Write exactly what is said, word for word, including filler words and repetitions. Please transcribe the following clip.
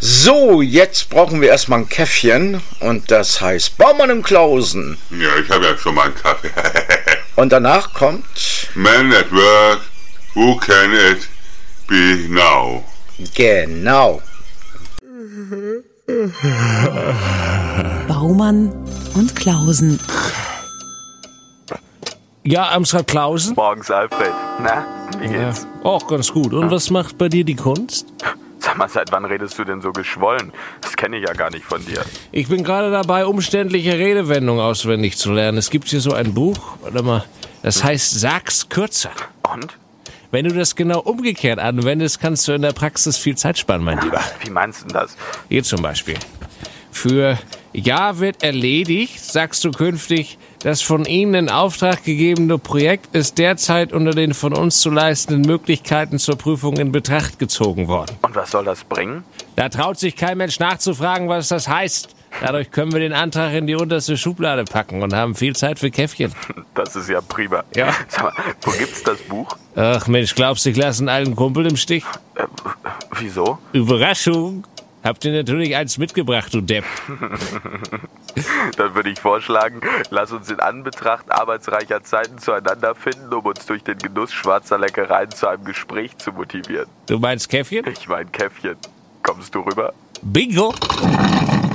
So, jetzt brauchen wir erstmal ein Käffchen und das heißt Baumann und Klausen. Ja, ich habe ja schon mal einen Kaffee. Und danach kommt Man at Work, who can it be now? Genau. Baumann und Klausen. Ja, Amstrad Klausen? Morgens, Alfred. Na, wie geht's? Ja, auch ganz gut. Und was macht bei dir die Kunst? Sag mal, seit wann redest du denn so geschwollen? Das kenne ich ja gar nicht von dir. Ich bin gerade dabei, umständliche Redewendungen auswendig zu lernen. Es gibt hier so ein Buch, warte mal, das heißt Sag's kürzer. Und? Wenn du das genau umgekehrt anwendest, kannst du in der Praxis viel Zeit sparen, mein Lieber. Wie meinst du denn das? Hier zum Beispiel. Für Ja wird erledigt, sagst du künftig, das von Ihnen in Auftrag gegebene Projekt ist derzeit unter den von uns zu leistenden Möglichkeiten zur Prüfung in Betracht gezogen worden. Und was soll das bringen? Da traut sich kein Mensch nachzufragen, was das heißt. Dadurch können wir den Antrag in die unterste Schublade packen und haben viel Zeit für Käffchen. Das ist ja prima. Ja. Sag mal, wo gibt's das Buch? Ach Mensch, glaubst du, ich lasse einen alten Kumpel im Stich? Äh, wieso? Überraschung! Habt ihr natürlich eins mitgebracht, du Depp. Dann würde ich vorschlagen, lass uns in Anbetracht arbeitsreicher Zeiten zueinander finden, um uns durch den Genuss schwarzer Leckereien zu einem Gespräch zu motivieren. Du meinst Käffchen? Ich mein Käffchen. Kommst du rüber? Bingo!